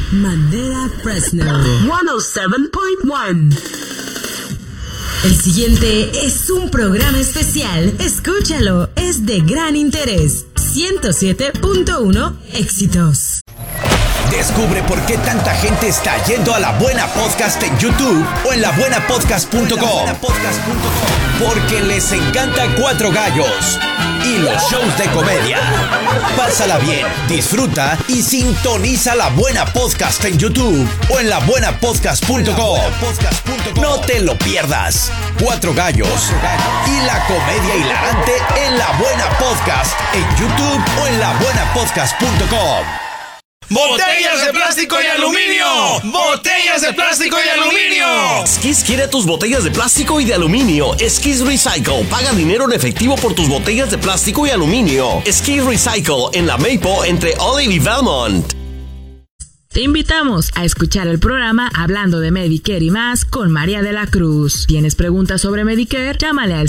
Madera Fresno 107.1. El siguiente es un programa especial. Escúchalo, es de gran interés. 107.1 éxitos. Descubre por qué tanta gente está yendo a La Buena Podcast en YouTube o en labuenapodcast.com. Porque les encanta Cuatro Gallos y los shows de comedia. Pásala bien, disfruta y sintoniza La Buena Podcast en YouTube o en labuenapodcast.com. No te lo pierdas. Cuatro Gallos y la comedia hilarante en La Buena Podcast en YouTube o en labuenapodcast.com. ¡Botellas de plástico y aluminio! ¡Botellas de plástico y aluminio! Skis quiere tus botellas de plástico y de aluminio. Skis Recycle. Paga dinero en efectivo por tus botellas de plástico y aluminio. Skis Recycle en la Maple entre Olive y Valmont. Te invitamos a escuchar el programa Hablando de Medicare y más con María de la Cruz. ¿Tienes preguntas sobre Medicare? Llámale al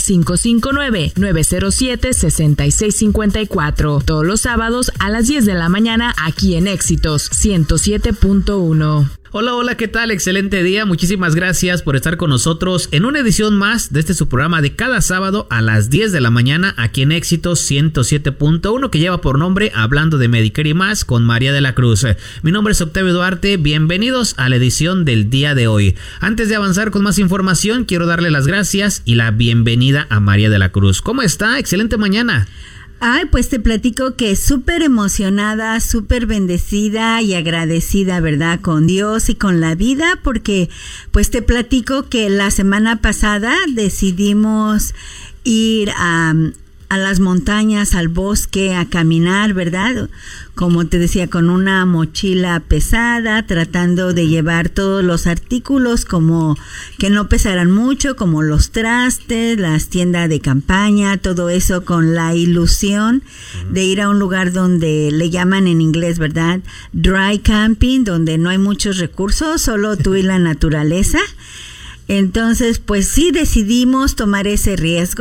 559-907-6654. Todos los sábados a las 10 de la mañana aquí en Éxitos 107.1. Hola, ¿qué tal? Excelente día. Muchísimas gracias por estar con nosotros en una edición más de su programa de cada sábado a las 10 de la mañana aquí en Éxitos 107.1 que lleva por nombre Hablando de Medicare y más con María de la Cruz. Mi nombre es Octavio Duarte. Bienvenidos a la edición del día de hoy. Antes de avanzar con más información, quiero darle las gracias y la bienvenida a María de la Cruz. ¿Cómo está? Excelente mañana. Ay, pues te platico que súper emocionada, súper bendecida y agradecida, ¿verdad? Con Dios y con la vida, porque pues te platico que la semana pasada decidimos ir a las montañas, al bosque, a caminar, ¿verdad? Como te decía, con una mochila pesada, tratando de llevar todos los artículos como que no pesaran mucho, como los trastes, las tiendas de campaña, todo eso con la ilusión de ir a un lugar donde le llaman en inglés, ¿verdad? Dry camping, donde no hay muchos recursos, solo tú y la naturaleza. Entonces, pues sí decidimos tomar ese riesgo.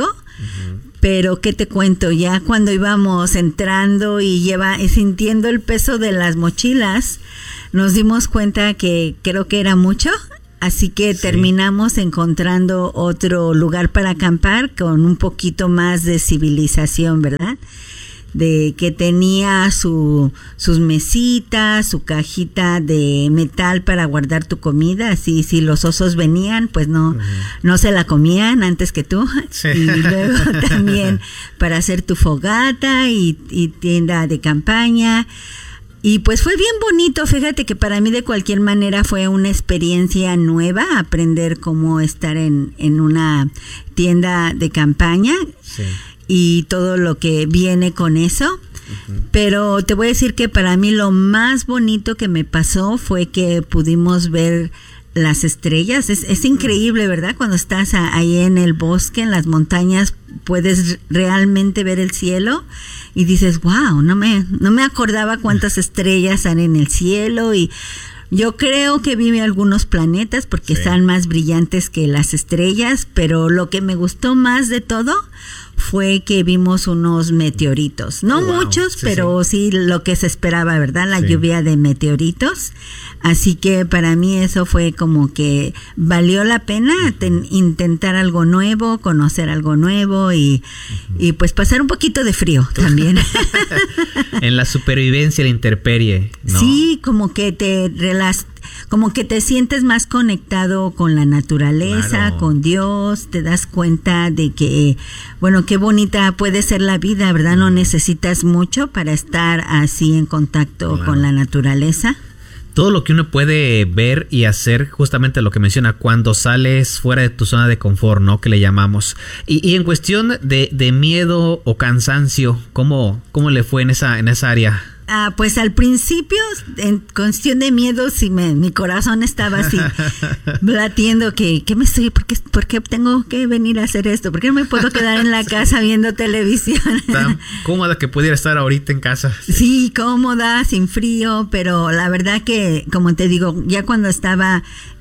Pero ¿qué te cuento? Ya cuando íbamos entrando y sintiendo el peso de las mochilas, nos dimos cuenta que creo que era mucho. Así que terminamos encontrando otro lugar para acampar con un poquito más de civilización, ¿verdad? De que tenía sus mesitas, su cajita de metal para guardar tu comida, así si los osos venían, pues no se la comían antes que tú. Sí. Y luego también para hacer tu fogata y tienda de campaña. Y pues fue bien bonito, fíjate que para mí de cualquier manera fue una experiencia nueva, aprender cómo estar en una tienda de campaña. Sí. Y todo lo que viene con eso. Pero te voy a decir que para mí lo más bonito que me pasó fue que pudimos ver las estrellas. Es increíble, ¿verdad? Cuando estás ahí en el bosque, en las montañas, puedes realmente ver el cielo y dices, wow, no me acordaba cuántas estrellas hay en el cielo. Y yo creo que vi algunos planetas porque están más brillantes que las estrellas, pero lo que me gustó más de todo fue que vimos unos meteoritos. No muchos, pero sí lo que se esperaba, ¿verdad? La lluvia de meteoritos. Así que para mí eso fue como que valió la pena intentar algo nuevo, conocer algo nuevo y pues pasar un poquito de frío también. En la supervivencia, la intemperie, ¿no? Sí, como que te sientes más conectado con la naturaleza, con Dios, te das cuenta de que, bueno, qué bonita puede ser la vida, ¿verdad? No necesitas mucho para estar así en contacto con la naturaleza. Todo lo que uno puede ver y hacer, justamente lo que menciona, cuando sales fuera de tu zona de confort, ¿no? Que le llamamos. Y en cuestión de miedo o cansancio, ¿cómo le fue en esa área? Pues al principio, en cuestión de miedo, sí mi corazón estaba así latiendo ¿por qué tengo que venir a hacer esto? ¿Por qué no me puedo quedar en la casa viendo televisión? Tan cómoda que pudiera estar ahorita en casa. Sí, cómoda, sin frío, pero la verdad que, como te digo, ya cuando estaba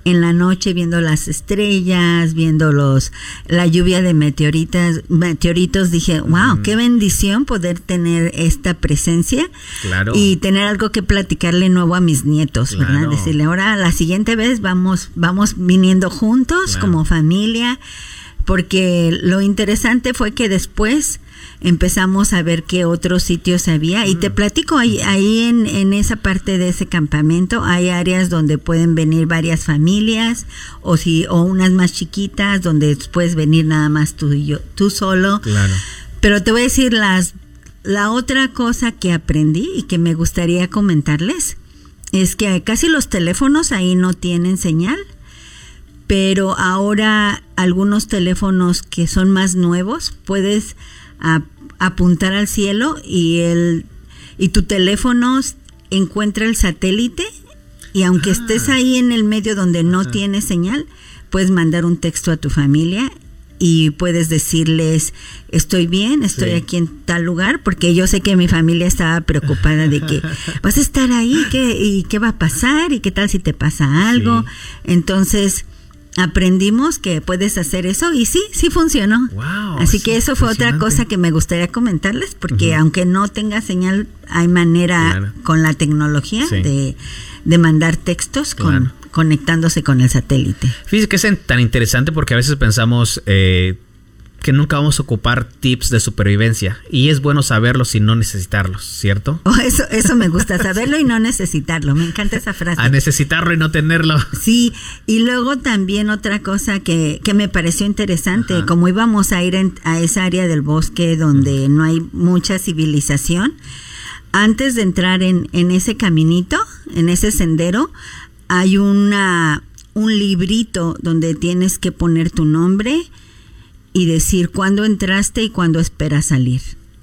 en la noche viendo las estrellas, viendo la lluvia de meteoritos, dije, wow, qué bendición poder tener esta presencia. Claro. Y tener algo que platicarle nuevo a mis nietos, Claro. ¿verdad? Decirle, ahora la siguiente vez vamos viniendo juntos, Claro. como familia, porque lo interesante fue que después empezamos a ver qué otros sitios había, y te platico, ahí en esa parte de ese campamento hay áreas donde pueden venir varias familias, o unas más chiquitas donde puedes venir nada más tú solo. Claro. Pero te voy a decir la otra cosa que aprendí y que me gustaría comentarles es que casi los teléfonos ahí no tienen señal, pero ahora algunos teléfonos que son más nuevos puedes apuntar al cielo y tu teléfono encuentra el satélite, y aunque estés ahí en el medio donde no tiene señal, puedes mandar un texto a tu familia y puedes decirles, estoy bien, estoy aquí en tal lugar, porque yo sé que mi familia estaba preocupada de que vas a estar ahí, y qué va a pasar, y qué tal si te pasa algo. Sí. Entonces aprendimos que puedes hacer eso, y sí funcionó. Wow, así que eso fue otra cosa que me gustaría comentarles, porque aunque no tenga señal, hay manera con la tecnología de mandar textos conectándose con el satélite. Fíjese que es tan interesante, porque a veces pensamos que nunca vamos a ocupar tips de supervivencia, y es bueno saberlos y no necesitarlos, ¿cierto? Eso me gusta, saberlo y no necesitarlo. Me encanta esa frase. A necesitarlo y no tenerlo. Sí, y luego también otra cosa que me pareció interesante, como íbamos a ir a esa área del bosque donde no hay mucha civilización, antes de entrar en ese caminito, en ese sendero, hay un librito donde tienes que poner tu nombre y decir cuándo entraste y cuándo esperas salir.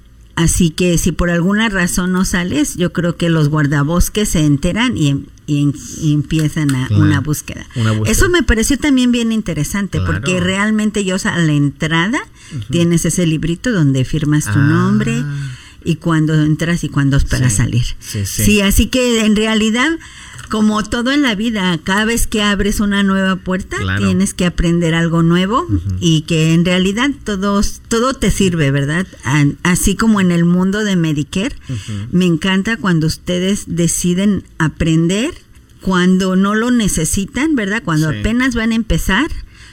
Así que si por alguna razón no sales, yo creo que los guardabosques se enteran y empiezan una búsqueda. Eso me pareció también bien interesante, porque realmente ellos a la entrada tienes ese librito donde firmas tu nombre y cuándo entras y cuándo esperas salir. Sí, así que en realidad, como todo en la vida, cada vez que abres una nueva puerta, tienes que aprender algo nuevo, y que en realidad todo te sirve, ¿verdad? Así como en el mundo de Medicare, me encanta cuando ustedes deciden aprender cuando no lo necesitan, ¿verdad? Cuando apenas van a empezar,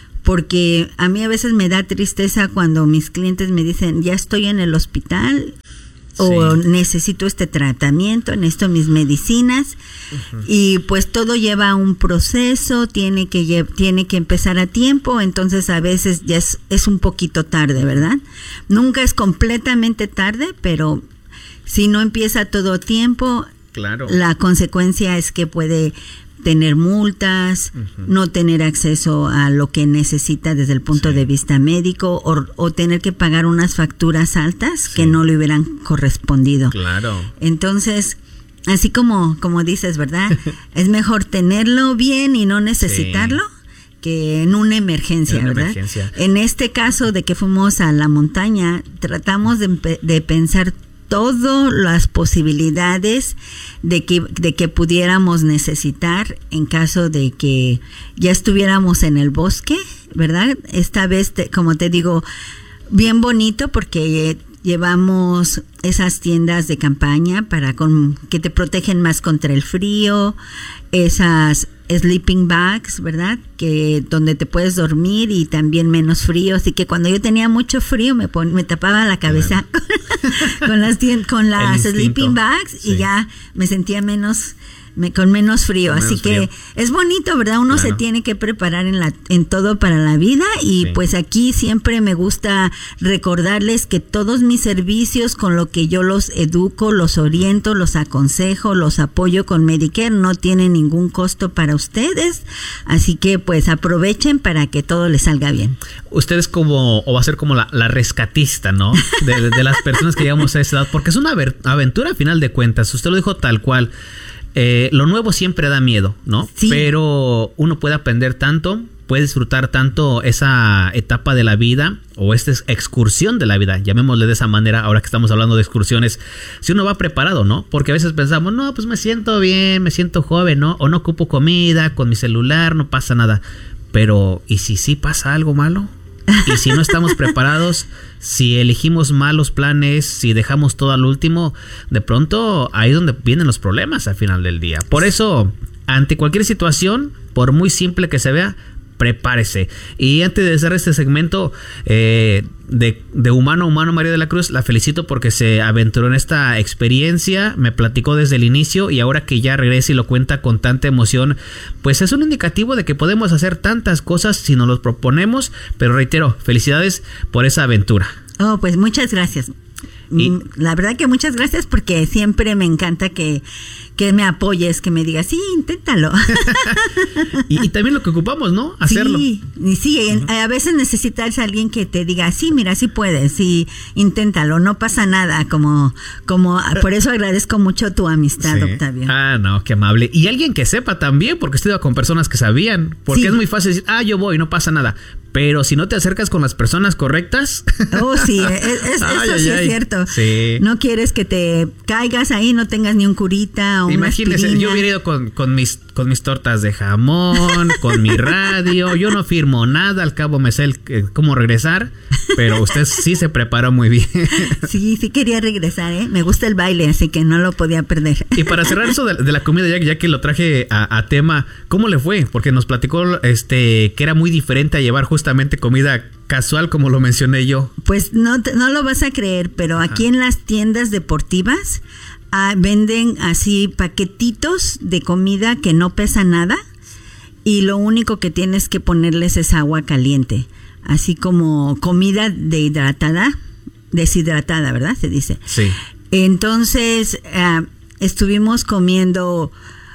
porque a mí a veces me da tristeza cuando mis clientes me dicen, ya estoy en el hospital, o necesito este tratamiento, necesito mis medicinas, y pues todo lleva un proceso, tiene que empezar a tiempo, entonces a veces ya es un poquito tarde, ¿verdad? Nunca es completamente tarde, pero si no empieza todo a tiempo, la consecuencia es que puede tener multas, no tener acceso a lo que necesita desde el punto de vista médico, o tener que pagar unas facturas altas que no le hubieran correspondido. Entonces, así como dices, ¿verdad? Es mejor tenerlo bien y no necesitarlo que en una emergencia, ¿verdad? En este caso de que fuimos a la montaña, tratamos de pensar todas las posibilidades de que pudiéramos necesitar en caso de que ya estuviéramos en el bosque, ¿verdad? Esta vez, como te digo, bien bonito, porque llevamos esas tiendas de campaña que te protegen más contra el frío, esas sleeping bags, ¿verdad? Donde te puedes dormir y también menos frío. Así que cuando yo tenía mucho frío me tapaba la cabeza con las sleeping bags y ya me sentía con menos frío. Así que es bonito, ¿verdad? Uno se tiene que preparar en todo para la vida, y pues aquí siempre me gusta recordarles que todos mis servicios, con lo que yo los educo, los oriento, los aconsejo, los apoyo con Medicare, no tienen ningún costo para ustedes, así que pues aprovechen para que todo les salga bien. Usted es va a ser como la rescatista, ¿no? De las personas que llegamos a esa edad, porque es una aventura a final de cuentas. Usted lo dijo tal cual. Lo nuevo siempre da miedo, ¿no? Sí. Pero uno puede aprender tanto puede disfrutar tanto esa etapa de la vida o esta excursión de la vida, llamémosle de esa manera, ahora que estamos hablando de excursiones, si uno va preparado, ¿no? Porque a veces pensamos, no, pues me siento bien, me siento joven, ¿no? O no ocupo comida, con mi celular, no pasa nada. Pero, ¿y si sí pasa algo malo? Y si no estamos preparados, si elegimos malos planes, si dejamos todo al último, de pronto ahí es donde vienen los problemas al final del día. Por eso, ante cualquier situación, por muy simple que se vea, prepárese. Y antes de cerrar este segmento de humano a humano, María de la Cruz, la felicito porque se aventuró en esta experiencia, me platicó desde el inicio y ahora que ya regresa y lo cuenta con tanta emoción, pues es un indicativo de que podemos hacer tantas cosas si nos los proponemos, pero reitero, felicidades por esa aventura. Oh, pues muchas gracias. La verdad que muchas gracias porque siempre me encanta que me apoyes, que me digas, sí, inténtalo. y también lo que ocupamos, ¿no? Hacerlo. Sí, a veces necesitas a alguien que te diga, sí, mira, sí puedes, sí, inténtalo, no pasa nada, como por eso agradezco mucho tu amistad, sí. Octavio. Ah, no, qué amable. Y alguien que sepa también, porque estoy con personas que sabían, porque sí. Es muy fácil decir, yo voy, no pasa nada. Pero si no te acercas con las personas correctas. Oh, sí, eso sí es cierto. Sí. No quieres que te caigas ahí, no tengas ni un curita o imagínese, una aspirina. Yo hubiera ido con mis tortas de jamón, con mi radio. Yo no firmo nada, al cabo me sé cómo regresar. Pero usted sí se preparó muy bien. Sí quería regresar, ¿eh? Me gusta el baile, así que no lo podía perder. Y para cerrar eso de la comida, ya que lo traje a tema, ¿cómo le fue? Porque nos platicó que era muy diferente a llevar justamente comida casual, como lo mencioné yo. Pues no lo vas a creer, pero aquí en las tiendas deportivas venden así paquetitos de comida que no pesa nada y lo único que tienes que ponerles es agua caliente, así como comida deshidratada, ¿verdad? Se dice. Sí. Entonces estuvimos comiendo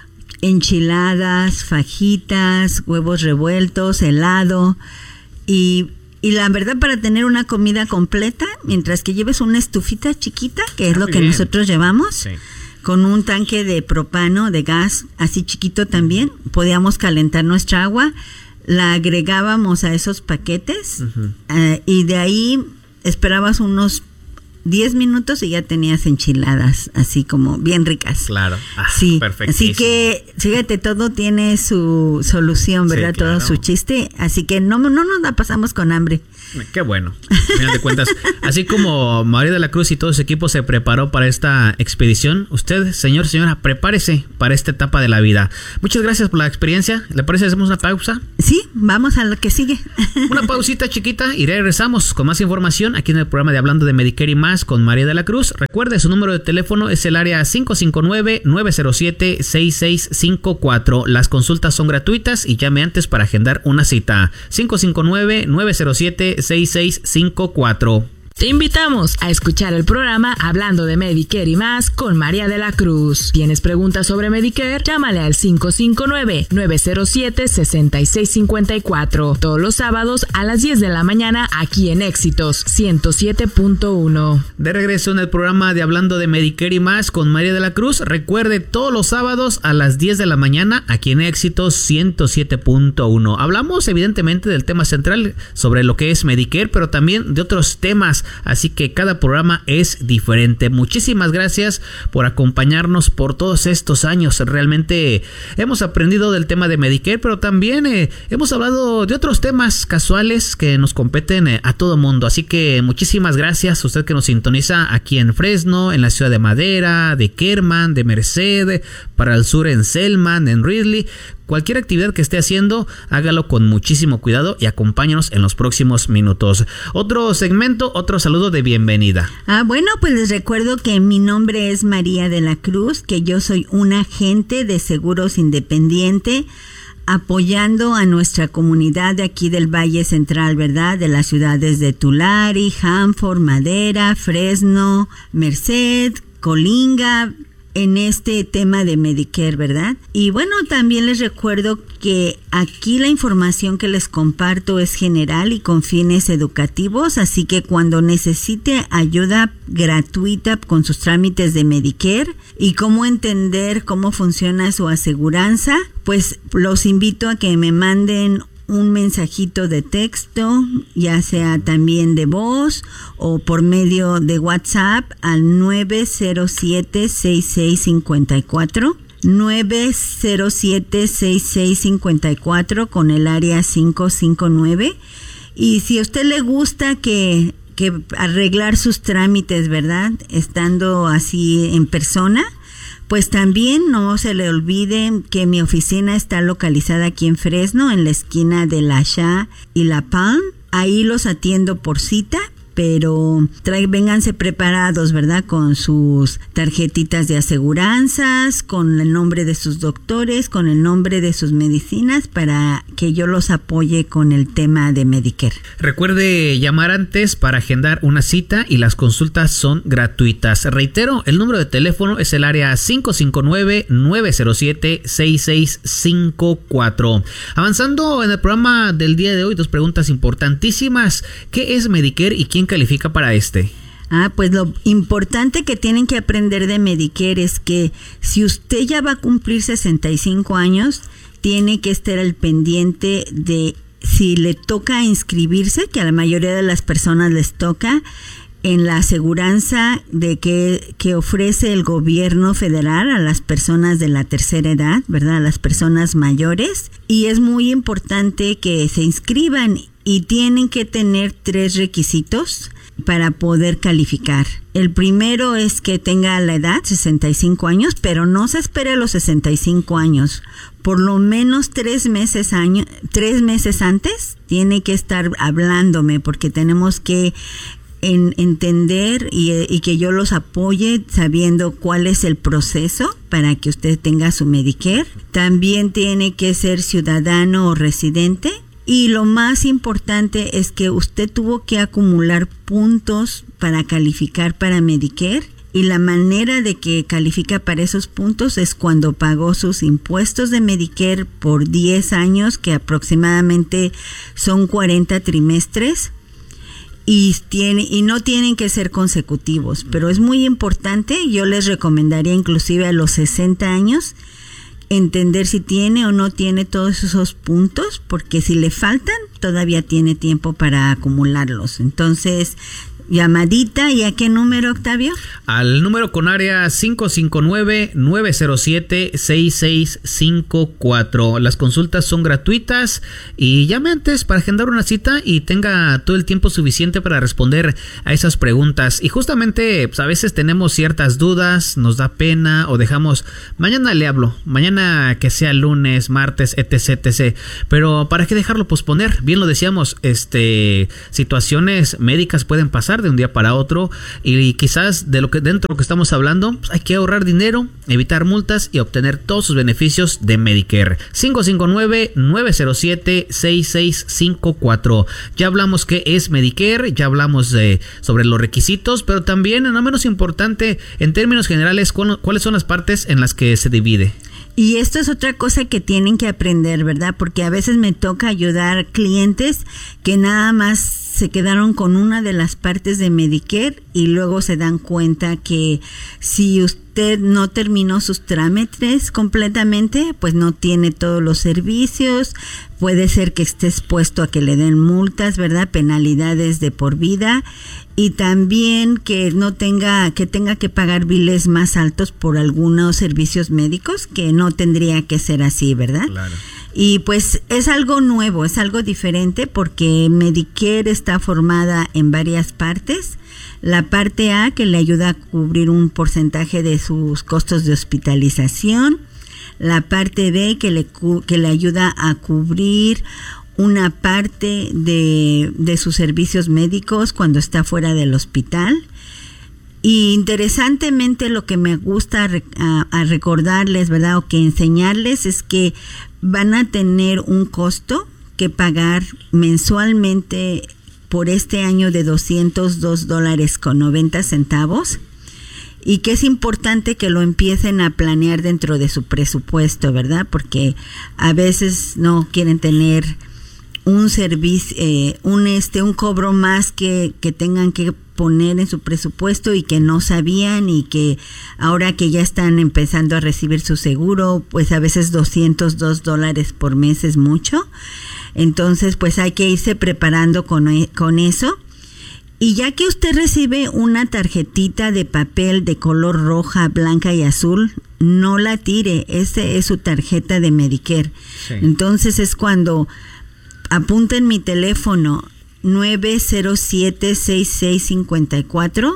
enchiladas, fajitas, huevos revueltos, helado y la verdad, para tener una comida completa, mientras que lleves una estufita chiquita, que es lo que nosotros llevamos, sí. Con un tanque de propano, de gas, así chiquito también, podíamos calentar nuestra agua, la agregábamos a esos paquetes, uh-huh. Y de ahí esperabas unos 10 minutos y ya tenías enchiladas, así como bien ricas. Claro. Sí. Perfectísimo. Así que, fíjate, todo tiene su solución, ¿verdad? Sí, claro. Todo su chiste. Así que no nos la pasamos con hambre. Qué bueno. Al final de cuentas, así como María de la Cruz y todo su equipo se preparó para esta expedición, usted, señora, prepárese para esta etapa de la vida. Muchas gracias por la experiencia. ¿Le parece hacemos una pausa? Sí, vamos a lo que sigue. Una pausita chiquita y regresamos con más información aquí en el programa de Hablando de Medicare y Más con María de la Cruz. Recuerde, su número de teléfono es el área 559-907-6654. Las consultas son gratuitas y llame antes para agendar una cita. 559-907-6654. Te invitamos a escuchar el programa Hablando de Medicare y Más con María de la Cruz. ¿Tienes preguntas sobre Medicare? Llámale al 559-907-6654. Todos los sábados a las 10 de la mañana aquí en Éxitos 107.1. De regreso en el programa de Hablando de Medicare y Más con María de la Cruz. Recuerde, todos los sábados a las 10 de la mañana aquí en Éxitos 107.1. Hablamos evidentemente del tema central sobre lo que es Medicare, pero también de otros temas. Así que cada programa es diferente. Muchísimas gracias por acompañarnos por todos estos años. Realmente hemos aprendido del tema de Medicare, pero también hemos hablado de otros temas casuales que nos competen a todo mundo. Así que muchísimas gracias a usted que nos sintoniza aquí en Fresno, en la ciudad de Madera, de Kerman, de Merced, para el sur en Selman, en Ridley. Cualquier actividad que esté haciendo, hágalo con muchísimo cuidado y acompáñanos en los próximos minutos. Otro segmento, otro saludo de bienvenida. Bueno, pues les recuerdo que mi nombre es María de la Cruz, que yo soy un agente de seguros independiente, apoyando a nuestra comunidad de aquí del Valle Central, ¿verdad? De las ciudades de Tulare, Hanford, Madera, Fresno, Merced, Colinga, en este tema de Medicare, ¿verdad? Y bueno, también les recuerdo que aquí la información que les comparto es general y con fines educativos, así que cuando necesite ayuda gratuita con sus trámites de Medicare y cómo entender cómo funciona su aseguranza, pues los invito a que me manden un mensajito de texto, ya sea también de voz o por medio de WhatsApp al 907-6654. 907-6654 con el área 559. Y si a usted le gusta que arreglar sus trámites, ¿verdad?, estando así en persona, pues también no se le olvide que mi oficina está localizada aquí en Fresno, en la esquina de La Shaw y La Palm. Ahí los atiendo por cita, pero vénganse preparados, ¿verdad?, con sus tarjetitas de aseguranzas, con el nombre de sus doctores, con el nombre de sus medicinas, para que yo los apoye con el tema de Medicare. Recuerde llamar antes para agendar una cita y las consultas son gratuitas. Reitero, el número de teléfono es el área 559-907-6654. Avanzando en el programa del día de hoy, 2 preguntas importantísimas. ¿Qué es Medicare y quién califica para este? Pues lo importante que tienen que aprender de Medicare es que si usted ya va a cumplir 65 años, tiene que estar al pendiente de si le toca inscribirse, que a la mayoría de las personas les toca, en la aseguranza de que ofrece el gobierno federal a las personas de la tercera edad, ¿verdad?, a las personas mayores. Y es muy importante que se inscriban y tienen que tener 3 requisitos para poder calificar. El primero es que tenga la edad, 65 años, pero no se espere a los 65 años. Por lo menos 3 meses antes tiene que estar hablándome, porque tenemos que entender y que yo los apoye sabiendo cuál es el proceso para que usted tenga su Medicare. También tiene que ser ciudadano o residente. Y lo más importante es que usted tuvo que acumular puntos para calificar para Medicare, y la manera de que califica para esos puntos es cuando pagó sus impuestos de Medicare por 10 años, que aproximadamente son 40 trimestres, y no tienen que ser consecutivos, pero es muy importante. Yo les recomendaría inclusive a los 60 años entender si tiene o no tiene todos esos puntos, porque si le faltan, todavía tiene tiempo para acumularlos. Entonces, llamadita. ¿Y a qué número, Octavio? Al número con área 559-907-6654. Las consultas son gratuitas y llame antes para agendar una cita y tenga todo el tiempo suficiente para responder a esas preguntas. Y justamente, pues, a veces tenemos ciertas dudas, nos da pena o dejamos, mañana le hablo, mañana que sea lunes, martes, etc. Pero ¿para qué dejarlo posponer? Bien lo decíamos, situaciones médicas pueden pasar de un día para otro, y quizás dentro de lo que estamos hablando, pues hay que ahorrar dinero, evitar multas y obtener todos sus beneficios de Medicare. 559-907-6654. Ya hablamos qué es Medicare, ya hablamos sobre los requisitos, pero también, no menos importante, en términos generales, ¿cuáles son las partes en las que se divide? Y esto es otra cosa que tienen que aprender, ¿verdad? Porque a veces me toca ayudar clientes que nada más se quedaron con una de las partes de Medicare y luego se dan cuenta que si usted no terminó sus trámites completamente, pues no tiene todos los servicios. Puede ser que esté expuesto a que le den multas, ¿verdad? Penalidades de por vida. Y también que tenga que pagar biles más altos por algunos servicios médicos, que no tendría que ser así, ¿verdad? Claro. Y pues es algo nuevo, es algo diferente, porque Medicare está formada en varias partes. La parte A, que le ayuda a cubrir un porcentaje de sus costos de hospitalización. La parte B, que le ayuda a cubrir una parte de sus servicios médicos cuando está fuera del hospital. Y interesantemente, lo que me gusta a recordarles, ¿verdad?, o que enseñarles, es que van a tener un costo que pagar mensualmente por este año de $202.90, y que es importante que lo empiecen a planear dentro de su presupuesto, ¿verdad? Porque a veces no quieren tener un servicio, un cobro más que tengan que poner en su presupuesto y que no sabían, y que ahora que ya están empezando a recibir su seguro, pues a veces $202 por mes es mucho. Entonces, pues hay que irse preparando con eso. Y ya que usted recibe una tarjetita de papel de color roja, blanca y azul, no la tire. Ese es su tarjeta de Medicare. Sí. Entonces es cuando apunten mi teléfono 907-6654,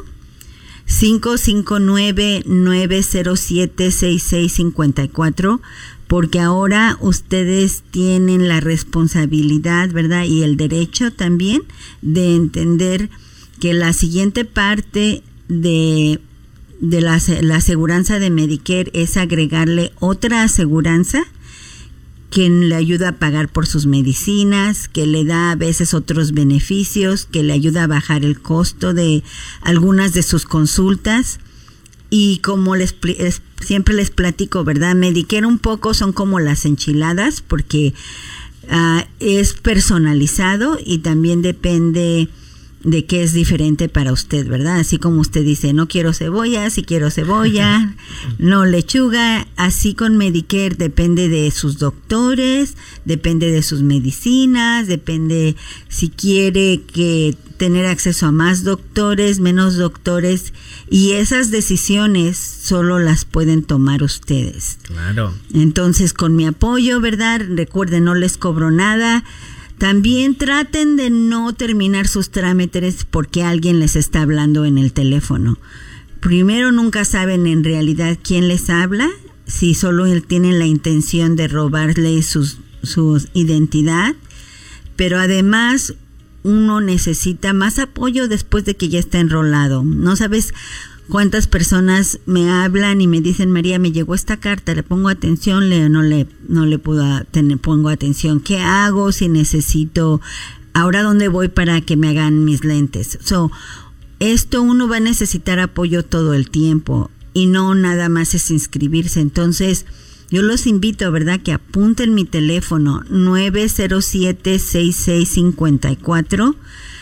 559-907-6654, porque ahora ustedes tienen la responsabilidad, ¿verdad? Y el derecho también de entender que la siguiente parte de la aseguranza de Medicare es agregarle otra aseguranza que le ayuda a pagar por sus medicinas, que le da a veces otros beneficios, que le ayuda a bajar el costo de algunas de sus consultas. Y como siempre les platico, ¿verdad? Medicare un poco son como las enchiladas, porque es personalizado y también depende de qué es diferente para usted, ¿verdad? Así como usted dice, no quiero cebolla, sí quiero cebolla, no lechuga. Así con Medicare depende de sus doctores, depende de sus medicinas, depende si quiere tener acceso a más doctores, menos doctores, y esas decisiones solo las pueden tomar ustedes. Claro. Entonces, con mi apoyo, ¿verdad? Recuerden, no les cobro nada. También traten de no terminar sus trámites porque alguien les está hablando en el teléfono. Primero, nunca saben en realidad quién les habla, si solo tienen la intención de robarle su identidad, pero además uno necesita más apoyo después de que ya está enrolado. No sabes cuántas personas me hablan y me dicen, María, me llegó esta carta, le pongo atención, no le pongo atención. ¿Qué hago si necesito? ¿Ahora dónde voy para que me hagan mis lentes? Esto uno va a necesitar apoyo todo el tiempo y no nada más es inscribirse. Entonces, yo los invito, ¿verdad?, que apunten mi teléfono 907-6654,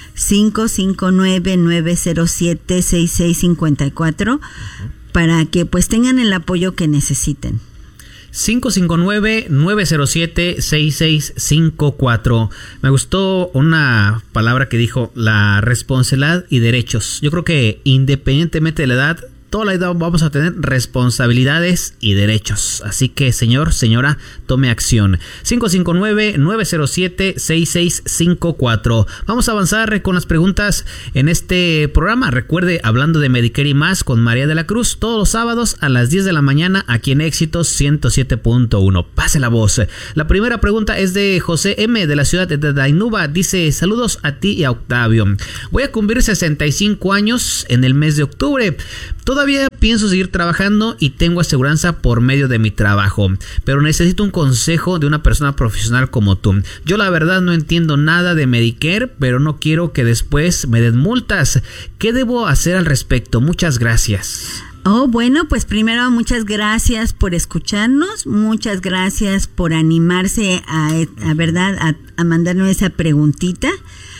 559-907-6654, para que pues tengan el apoyo que necesiten. 559-907-6654. Me gustó una palabra que dijo, la responsabilidad y derechos. Yo creo que independientemente de la edad, toda la vida vamos a tener responsabilidades y derechos. Así que, señor, señora, tome acción. 559-907-6654. Vamos a avanzar con las preguntas en este programa. Recuerde, hablando de Medicare y más con María de la Cruz, todos los sábados a las 10 de la mañana aquí en Éxitos 107.1. Pase la voz. La primera pregunta es de José M. de la ciudad de Dainuba. Dice, saludos a ti y a Octavio. Voy a cumplir 65 años en el mes de octubre. Todavía pienso seguir trabajando y tengo aseguranza por medio de mi trabajo, pero necesito un consejo de una persona profesional como tú. Yo la verdad no entiendo nada de Medicare, pero no quiero que después me den multas. ¿Qué debo hacer al respecto? Muchas gracias. Bueno, pues primero muchas gracias por escucharnos, muchas gracias por animarse a mandarme esa preguntita.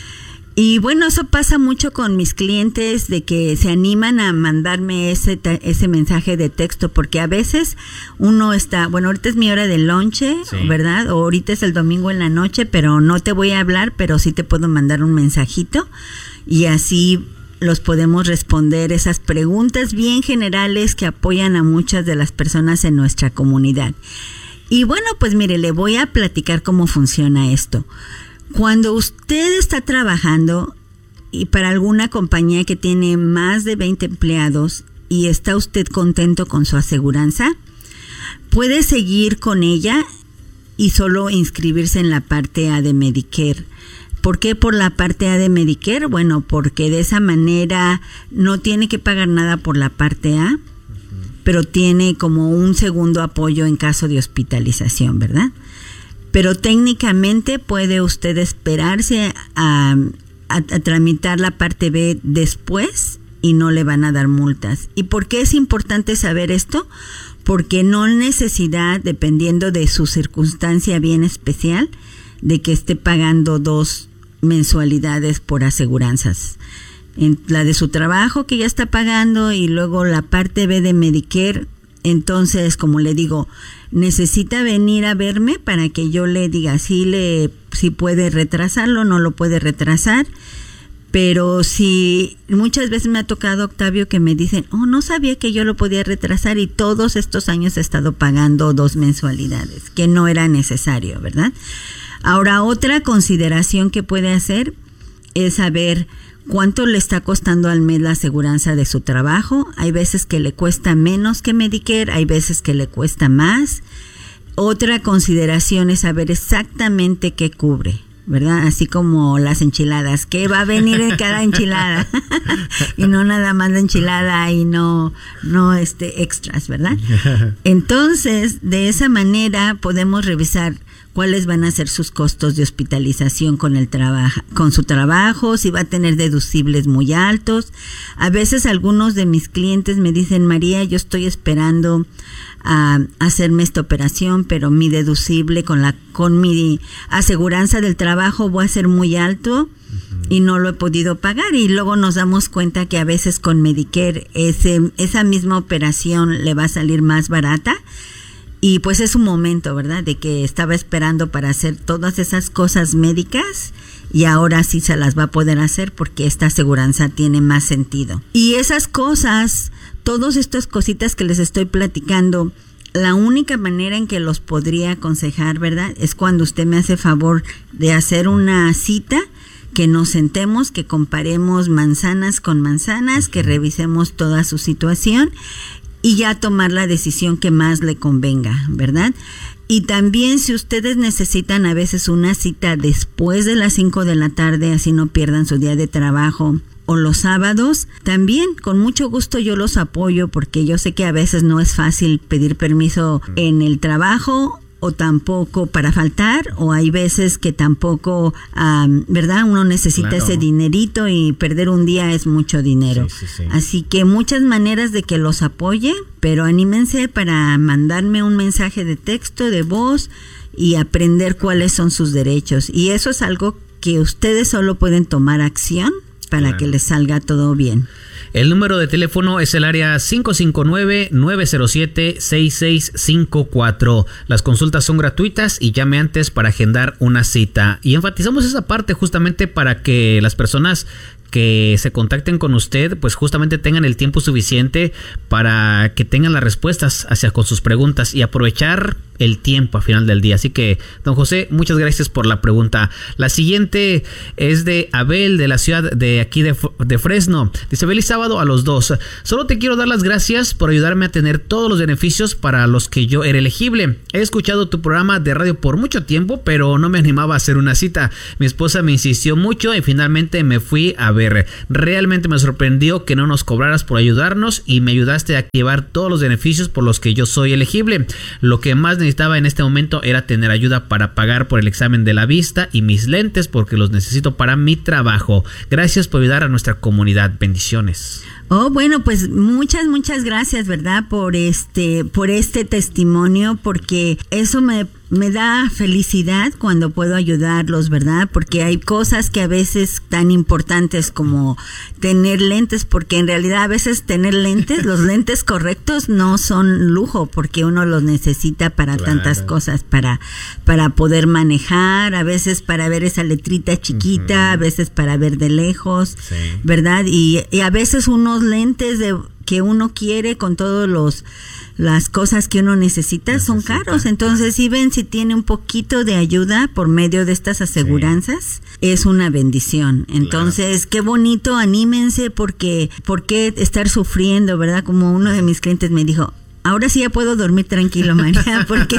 Y bueno, eso pasa mucho con mis clientes, de que se animan a mandarme ese mensaje de texto, porque a veces uno está, ahorita es mi hora de lonche, sí, ¿verdad? O ahorita es el domingo en la noche, pero no te voy a hablar, pero sí te puedo mandar un mensajito y así los podemos responder esas preguntas bien generales que apoyan a muchas de las personas en nuestra comunidad. Y bueno, pues mire, le voy a platicar cómo funciona esto. Cuando usted está trabajando y para alguna compañía que tiene más de 20 empleados y está usted contento con su aseguranza, puede seguir con ella y solo inscribirse en la parte A de Medicare. ¿Por qué por la parte A de Medicare? Bueno, porque de esa manera no tiene que pagar nada por la parte A, pero tiene como un segundo apoyo en caso de hospitalización, ¿verdad? Pero técnicamente puede usted esperarse a tramitar la parte B después y no le van a dar multas. ¿Y por qué es importante saber esto? Porque no hay necesidad, dependiendo de su circunstancia bien especial, de que esté pagando 2 mensualidades por aseguranzas. En la de su trabajo que ya está pagando y luego la parte B de Medicare. Entonces, como le digo, necesita venir a verme para que yo le diga si si puede retrasarlo, no lo puede retrasar. Pero sí, muchas veces me ha tocado, Octavio, que me dicen, no sabía que yo lo podía retrasar y todos estos años he estado pagando 2 mensualidades, que no era necesario, ¿verdad? Ahora, otra consideración que puede hacer es saber cuánto le está costando al mes la aseguranza de su trabajo. Hay veces que le cuesta menos que Medicare, hay veces que le cuesta más. Otra consideración es saber exactamente qué cubre, ¿verdad? Así como las enchiladas, ¿qué va a venir en cada enchilada? Y no nada más la enchilada y no extras, ¿verdad? Entonces, de esa manera podemos revisar cuáles van a ser sus costos de hospitalización con su trabajo, si va a tener deducibles muy altos. A veces algunos de mis clientes me dicen, María, yo estoy esperando a hacerme esta operación, pero mi deducible con mi aseguranza del trabajo va a ser muy alto y no lo he podido pagar. Y luego nos damos cuenta que a veces con Medicare esa misma operación le va a salir más barata. Y pues es un momento, ¿verdad?, de que estaba esperando para hacer todas esas cosas médicas y ahora sí se las va a poder hacer porque esta aseguranza tiene más sentido. Y esas cosas, todas estas cositas que les estoy platicando, la única manera en que los podría aconsejar, ¿verdad?, es cuando usted me hace favor de hacer una cita, que nos sentemos, que comparemos manzanas con manzanas, que revisemos toda su situación y ya tomar la decisión que más le convenga, ¿verdad? Y también si ustedes necesitan a veces una cita después de las 5 de la tarde, así no pierdan su día de trabajo, o los sábados, también con mucho gusto yo los apoyo, porque yo sé que a veces no es fácil pedir permiso en el trabajo o tampoco para faltar, o hay veces que tampoco, ¿verdad? Uno necesita ese dinerito y perder un día es mucho dinero. Sí. Así que muchas maneras de que los apoye, pero anímense para mandarme un mensaje de texto, de voz y aprender cuáles son sus derechos. Y eso es algo que ustedes solo pueden tomar acción para que les salga todo bien. El número de teléfono es el área 559-907-6654. Las consultas son gratuitas y llame antes para agendar una cita. Y enfatizamos esa parte justamente para que las personas que se contacten con usted, pues justamente tengan el tiempo suficiente para que tengan las respuestas con sus preguntas y aprovechar el tiempo al final del día. Así que, don José, muchas gracias por la pregunta. La siguiente es de Abel, de la ciudad de aquí de Fresno. Dice, feliz sábado a los dos. Solo te quiero dar las gracias por ayudarme a tener todos los beneficios para los que yo era elegible. He escuchado tu programa de radio por mucho tiempo, pero no me animaba a hacer una cita. Mi esposa me insistió mucho y finalmente me fui a ver. Realmente me sorprendió que no nos cobraras por ayudarnos y me ayudaste a activar todos los beneficios por los que yo soy elegible. Lo que más necesitaba en este momento era tener ayuda para pagar por el examen de la vista y mis lentes porque los necesito para mi trabajo. Gracias por ayudar a nuestra comunidad. Bendiciones. Bueno, pues muchas gracias, ¿verdad? Por este testimonio, porque eso me da felicidad cuando puedo ayudarlos, ¿verdad? Porque hay cosas que a veces tan importantes como tener lentes, porque en realidad a veces tener lentes, los lentes correctos no son lujo, porque uno los necesita para tantas cosas, para poder manejar, a veces para ver esa letrita chiquita, a veces para ver de lejos, ¿verdad? Y a veces unos lentes que uno quiere con todos las cosas que uno necesita son caros. Entonces, si tiene un poquito de ayuda por medio de estas aseguranzas, es una bendición. Entonces, qué bonito, anímense, porque ¿por qué estar sufriendo, verdad? Como uno de mis clientes me dijo, ahora sí ya puedo dormir tranquilo, María, porque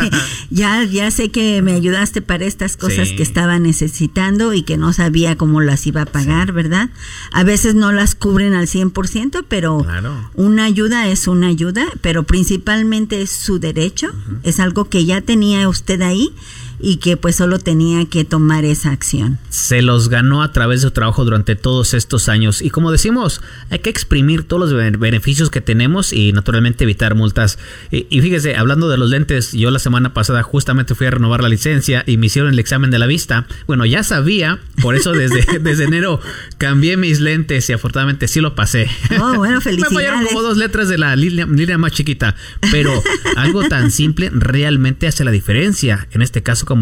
ya sé que me ayudaste para estas cosas que estaba necesitando y que no sabía cómo las iba a pagar, ¿verdad? A veces no las cubren al 100%, pero una ayuda es una ayuda, pero principalmente es su derecho, es algo que ya tenía usted ahí y que pues solo tenía que tomar esa acción. Se los ganó a través de su trabajo durante todos estos años y como decimos, hay que exprimir todos los beneficios que tenemos y naturalmente evitar multas. Y fíjese, hablando de los lentes, yo la semana pasada justamente fui a renovar la licencia y me hicieron el examen de la vista. Bueno, ya sabía, por eso desde enero cambié mis lentes y afortunadamente sí lo pasé. Bueno, felicidades. Me fallaron como 2 letras de la línea más chiquita, pero algo tan simple realmente hace la diferencia. En este caso, como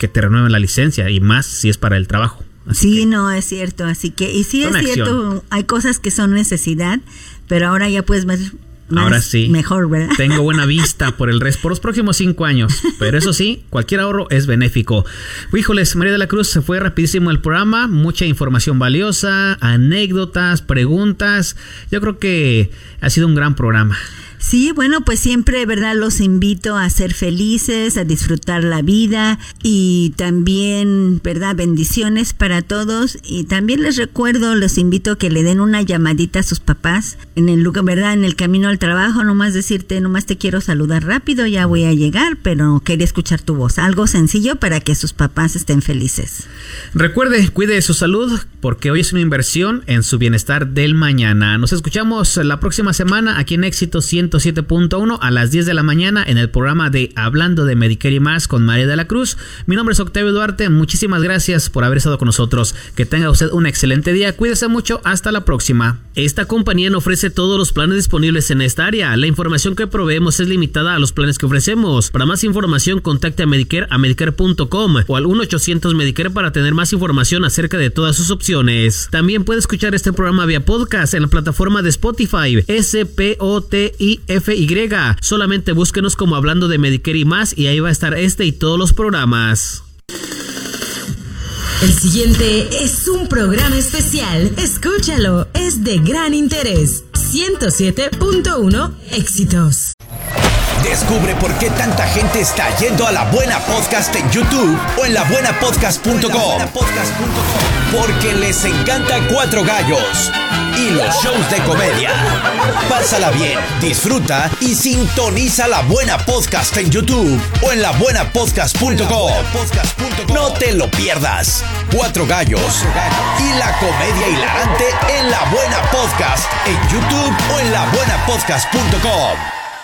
que te renueven la licencia, y más si es para el trabajo. Sí, no, es cierto. Así que, y sí es cierto, hay cosas que son necesidad, pero ahora ya puedes ver ahora sí, mejor, ¿verdad? Tengo buena vista por los próximos 5 años. Pero eso sí, cualquier ahorro es benéfico. Híjoles, María de la Cruz, se fue rapidísimo el programa. Mucha información valiosa, anécdotas, preguntas. Yo creo que ha sido un gran programa. Sí, bueno, pues siempre, ¿verdad? Los invito a ser felices, a disfrutar la vida y también, ¿verdad? Bendiciones para todos. Y también les invito a que le den una llamadita a sus papás en el lugar, ¿verdad? En el camino al trabajo, nomás te quiero saludar rápido, ya voy a llegar, pero quería escuchar tu voz. Algo sencillo para que sus papás estén felices. Recuerde, cuide de su salud, porque hoy es una inversión en su bienestar del mañana. Nos escuchamos la próxima semana aquí en Éxito 107.1 a las 10 de la mañana en el programa de Hablando de Medicare y Más con María de la Cruz. Mi nombre es Octavio Duarte. Muchísimas gracias por haber estado con nosotros. Que tenga usted un excelente día. Cuídese mucho. Hasta la próxima. Esta compañía no ofrece todos los planes disponibles en esta área. La información que proveemos es limitada a los planes que ofrecemos. Para más información, contacte a Medicare a medicare.com o al 1-800 Medicare para tener más información acerca de todas sus opciones. También puede escuchar este programa vía podcast en la plataforma de Spotify, Spotify. Solamente búsquenos como Hablando de Medicare y Más, y ahí va a estar este y todos los programas. El siguiente es un programa especial. Escúchalo, es de gran interés. 107.1 Éxitos. Descubre por qué tanta gente está yendo a La Buena Podcast en YouTube o en labuenapodcast.com. Porque les encanta Cuatro Gallos y los shows de comedia. Pásala bien, disfruta y sintoniza La Buena Podcast en YouTube o en labuenapodcast.com. No te lo pierdas. Cuatro Gallos y la comedia hilarante en La Buena Podcast en YouTube o en labuenapodcast.com.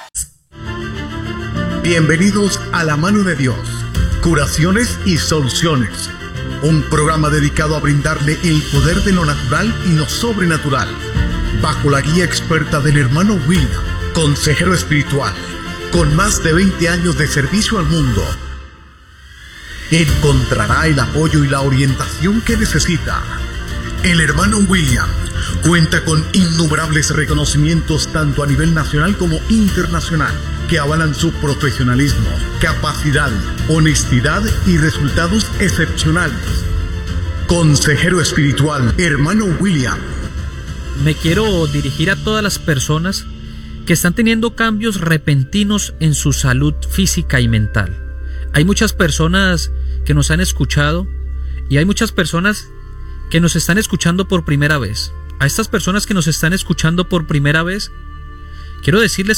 Bienvenidos a La Mano de Dios, Curaciones y Soluciones, un programa dedicado a brindarle el poder de lo natural y lo sobrenatural, bajo la guía experta del hermano William, consejero espiritual, con más de 20 años de servicio al mundo. Encontrará el apoyo y la orientación que necesita. El hermano William cuenta con innumerables reconocimientos tanto a nivel nacional como internacional, que avalan su profesionalismo, capacidad, honestidad y resultados excepcionales. Consejero espiritual, hermano William. Me quiero dirigir a todas las personas que están teniendo cambios repentinos en su salud física y mental. Hay muchas personas que nos han escuchado y hay muchas personas que nos están escuchando por primera vez. A estas personas que nos están escuchando por primera vez, quiero decirles